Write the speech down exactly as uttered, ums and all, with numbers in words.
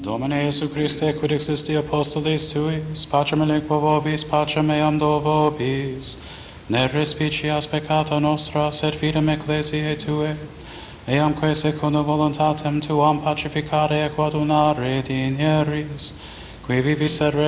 Domine Iesu Christe, quid existi apostolis tuis, pacem aliquo vobis, pacem meam do vobis, ne respicias peccata nostra, sed fidem ecclesiae Tue, eamque secundum voluntatem Tuam pacificare et coadunare dinieris, qui vivis et